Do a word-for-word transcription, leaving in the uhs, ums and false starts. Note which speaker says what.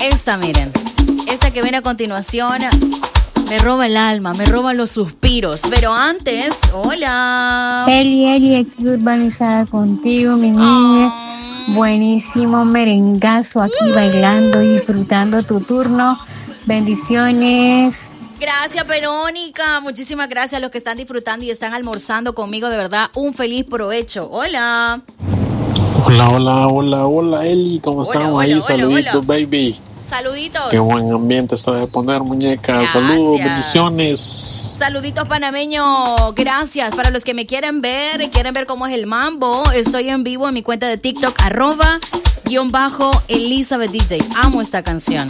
Speaker 1: Esta, miren. Esta que viene a continuación me roba el alma, me roba los suspiros. Pero antes, hola.
Speaker 2: Eli, Eli, aquí urbanizada contigo, mi niña. Oh. Buenísimo merengazo aquí bailando y disfrutando tu turno. Bendiciones.
Speaker 1: Gracias, Verónica. Muchísimas gracias a los que están disfrutando y están almorzando conmigo. De verdad, un feliz provecho. Hola.
Speaker 3: Hola, hola, hola, hola, Eli. ¿Cómo hola, estamos hola, ahí? Hola, saluditos, hola. Baby.
Speaker 1: Saluditos.
Speaker 3: Qué buen ambiente se debe poner, muñeca. Gracias. Saludos, bendiciones.
Speaker 1: Saluditos, panameño. Gracias. Para los que me quieren ver y quieren ver cómo es el mambo, estoy en vivo en mi cuenta de TikTok, arroba, guión bajo, Elizabeth D J. Amo esta canción.